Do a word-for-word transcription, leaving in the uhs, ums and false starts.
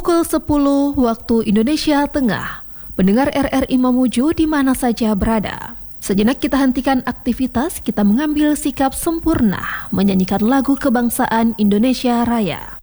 Pukul sepuluh waktu Indonesia Tengah. Pendengar R R I Mamuju di mana saja berada. Sejenak kita hentikan aktivitas, kita mengambil sikap sempurna menyanyikan lagu kebangsaan Indonesia Raya.